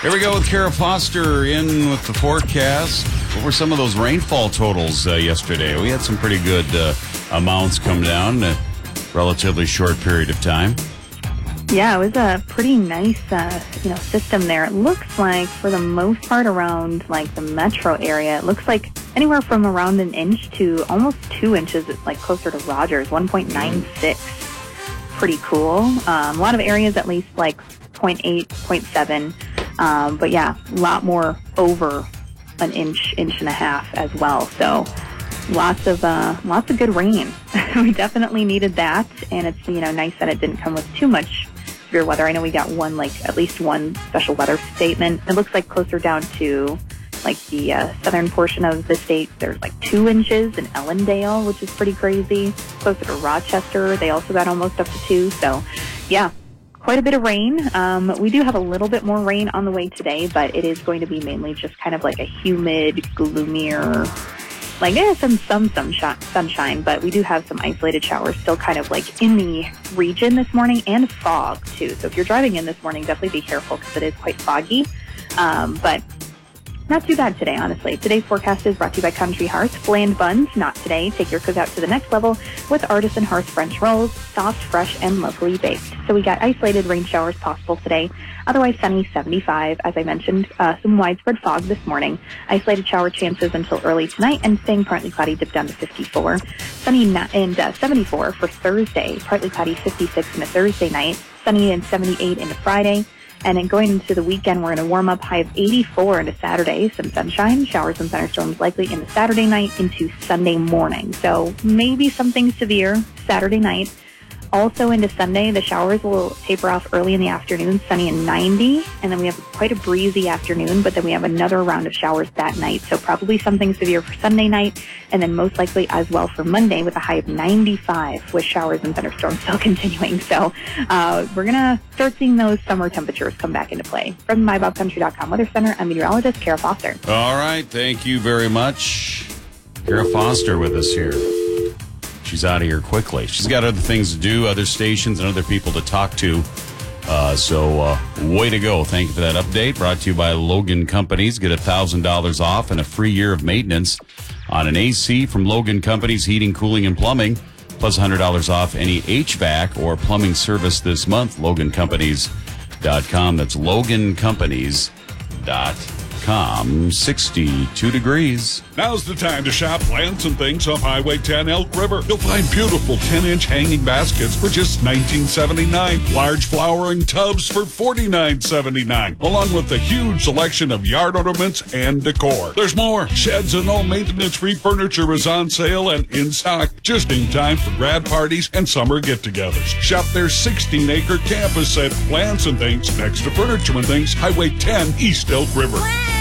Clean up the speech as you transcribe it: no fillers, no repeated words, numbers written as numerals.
Here we go with Kara Foster in with the forecast. What were some of those rainfall totals yesterday? We had some pretty good amounts come down in a relatively short period of time. Yeah, it was a pretty nice, system there. It looks like, for the most part, around like the metro area, it looks like anywhere from around an inch to almost 2 inches. It's like closer to Rogers, 1.96. Pretty cool. A lot of areas at least like 0.8, 0.7. But yeah, a lot more over an inch, inch and a half as well. So lots of good rain. We definitely needed that, and it's nice that it didn't come with too much severe weather. I know we got at least one special weather statement. It looks like closer down to like the southern portion of the state, there's like 2 inches in Ellendale, which is pretty crazy. Closer to Rochester, they also got almost up to 2. So yeah, quite a bit of rain. We do have a little bit more rain on the way today, but it is going to be mainly just kind of like a humid, gloomier, like some sunshine, but we do have some isolated showers still kind of like in the region this morning, and fog too. So if you're driving in this morning, definitely be careful because it is quite foggy. But not too bad today, honestly. Today's forecast is brought to you by Country Hearth. Bland buns, not today. Take your cookout to the next level with Artisan Hearth French rolls, soft, fresh, and locally baked. So we got isolated rain showers possible today. Otherwise sunny, 75. As I mentioned, some widespread fog this morning. Isolated shower chances until early tonight, and staying partly cloudy, dip down to 54. Sunny and 74 for Thursday. Partly cloudy, 56 into Thursday night. Sunny and 78 into Friday. And then going into the weekend, we're going to warm up, high of 84 into Saturday. Some sunshine, showers and thunderstorms likely into Saturday night into Sunday morning. So maybe something severe Saturday night. Also into Sunday, the showers will taper off early in the afternoon, sunny and 90. And then we have quite a breezy afternoon, but then we have another round of showers that night. So probably something severe for Sunday night, and then most likely as well for Monday with a high of 95 with showers and thunderstorms still continuing. So we're going to start seeing those summer temperatures come back into play. From MyBobCountry.com Weather Center, I'm meteorologist Kara Foster. All right. Thank you very much. Kara Foster with us here. She's out of here quickly. She's got other things to do, other stations, and other people to talk to. So way to go. Thank you for that update. Brought to you by Logan Companies. Get $1,000 off and a free year of maintenance on an AC from Logan Companies Heating, Cooling, and Plumbing. Plus $100 off any HVAC or plumbing service this month. LoganCompanies.com. That's LoganCompanies.com. 62 degrees. Now's the time to shop Plants and Things off Highway 10 Elk River. You'll find beautiful 10-inch hanging baskets for just $19.79. Large flowering tubs for $49.79. Along with a huge selection of yard ornaments and decor. There's more. Sheds and all maintenance-free furniture is on sale and in stock just in time for grad parties and summer get-togethers. Shop their 16-acre campus at Plants and Things next to Furniture and Things, Highway 10 East Elk River.